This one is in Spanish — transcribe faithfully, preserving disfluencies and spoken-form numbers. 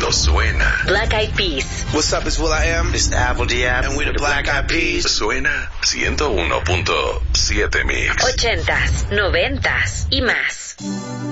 suena. Black Eyed Peas. What's up, it's Will I Am. It's the Apple D App. And we're the Black Eyed Peas. Suena ciento uno punto siete Mix. Ochentas, noventas y más.